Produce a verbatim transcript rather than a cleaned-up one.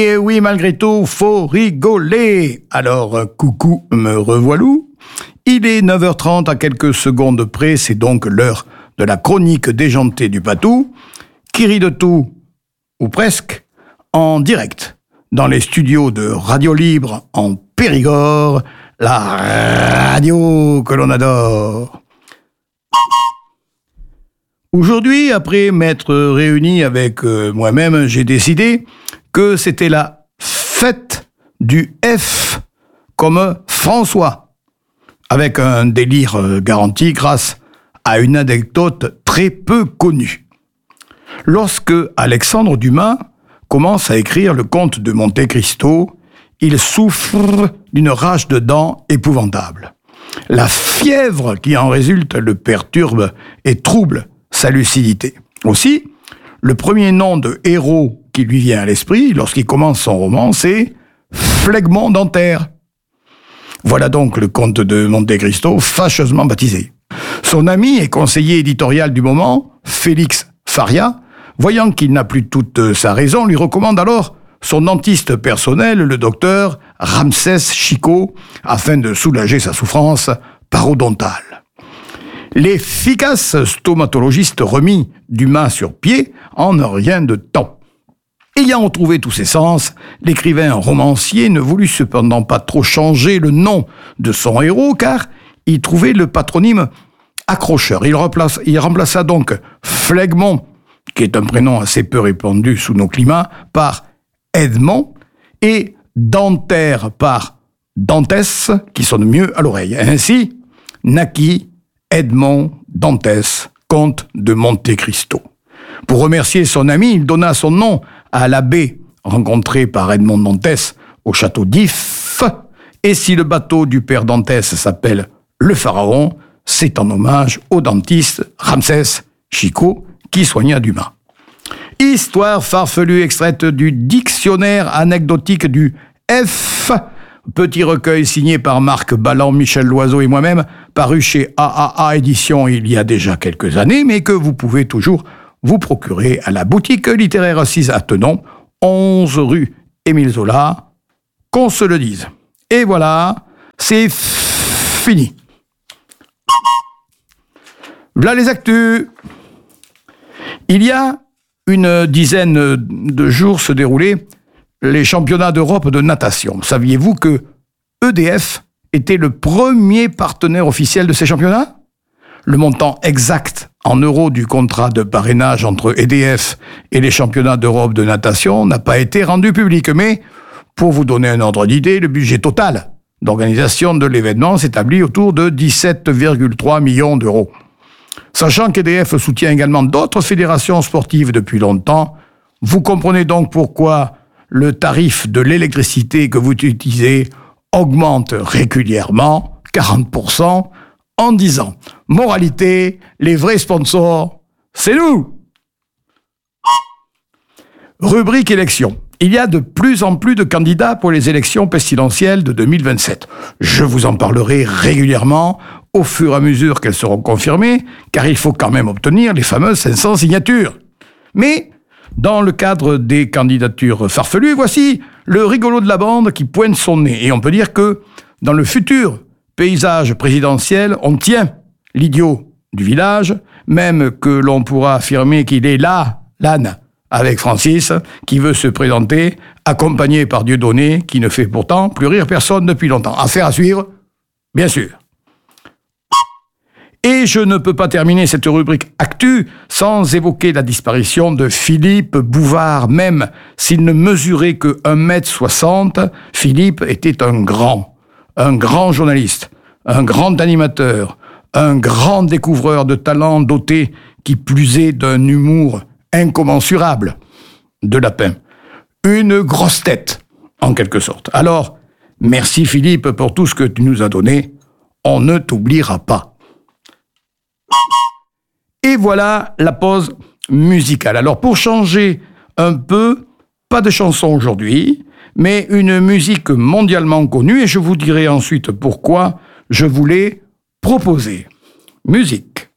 Et oui, malgré tout, faut rigoler. Alors, coucou, me revoilou. Il est neuf heures trente à quelques secondes près, c'est donc l'heure de la chronique déjantée du Patou, qui rit de tout, ou presque, en direct, dans les studios de Radio Libre en Périgord, la radio que l'on adore. Aujourd'hui, après m'être réuni avec euh, moi-même, j'ai décidé que c'était la fête du F comme François, avec un délire euh, garanti grâce à une anecdote très peu connue. Lorsque Alexandre Dumas commence à écrire le conte de Monte Cristo, il souffre d'une rage de dents épouvantable. La fièvre qui en résulte le perturbe et trouble sa lucidité. Aussi, le premier nom de héros qui lui vient à l'esprit lorsqu'il commence son roman, c'est Phlegmon dentaire. Voilà donc le comte de Monte Cristo fâcheusement baptisé. Son ami et conseiller éditorial du moment, Félix Faria, voyant qu'il n'a plus toute sa raison, lui recommande alors son dentiste personnel, le docteur Ramsès Chicot, afin de soulager sa souffrance parodontale. L'efficace stomatologiste remit Dumas sur pied en un rien de temps. Ayant retrouvé tous ses sens, l'écrivain romancier ne voulut cependant pas trop changer le nom de son héros, car il trouvait le patronyme accrocheur. Il, replace, il remplaça donc Phlegmon, qui est un prénom assez peu répandu sous nos climats, par Edmond, et Dentaire par Dantès, qui sonne mieux à l'oreille. Ainsi naquit Edmond Dantès, comte de Monte Cristo. Pour remercier son ami, il donna son nom à l'abbé rencontré par Edmond Dantès au château d'If. Et si le bateau du père Dantès s'appelle le Pharaon, c'est en hommage au dentiste Ramsès Chicot qui soigna Dumas. Histoire farfelue extraite du dictionnaire anecdotique du F, petit recueil signé par Marc Balland, Michel Loiseau et moi-même, paru chez A A A Éditions il y a déjà quelques années, mais que vous pouvez toujours vous procurer à la boutique littéraire assise à Tenon, onze rue Émile Zola, qu'on se le dise. Et voilà, c'est f- fini. Voilà les actus. Il y a une dizaine de jours se déroulaient les championnats d'Europe de natation. Saviez-vous que E D F était le premier partenaire officiel de ces championnats ? Le montant exact en euros du contrat de parrainage entre E D F et les championnats d'Europe de natation n'a pas été rendu public, mais pour vous donner un ordre d'idée, le budget total d'organisation de l'événement s'établit autour de dix-sept virgule trois millions d'euros. Sachant qu'E D F soutient également d'autres fédérations sportives depuis longtemps, vous comprenez donc pourquoi le tarif de l'électricité que vous utilisez augmente régulièrement, quarante pour cent, en dix ans. Moralité, les vrais sponsors, c'est nous. Rubrique élections. Il y a de plus en plus de candidats pour les élections présidentielles de deux mille vingt-sept. Je vous en parlerai régulièrement au fur et à mesure qu'elles seront confirmées, car il faut quand même obtenir les fameuses cinq cents signatures. Mais dans le cadre des candidatures farfelues, voici le rigolo de la bande qui pointe son nez. Et on peut dire que dans le futur paysage présidentiel, on tient l'idiot du village, même que l'on pourra affirmer qu'il est là, l'âne, avec Francis, qui veut se présenter, accompagné par Dieudonné, qui ne fait pourtant plus rire personne depuis longtemps. Affaire à suivre, bien sûr. Et je ne peux pas terminer cette rubrique Actu sans évoquer la disparition de Philippe Bouvard. Même s'il ne mesurait que un mètre soixante, Philippe était un grand, un grand journaliste, un grand animateur, un grand découvreur de talent doté, qui plus est d'un humour incommensurable, de lapin. Une grosse tête, en quelque sorte. Alors, merci Philippe pour tout ce que tu nous as donné. On ne t'oubliera pas. Et voilà la pause musicale. Alors pour changer un peu, pas de chanson aujourd'hui, mais une musique mondialement connue, et je vous dirai ensuite pourquoi je voulais proposer. Musique.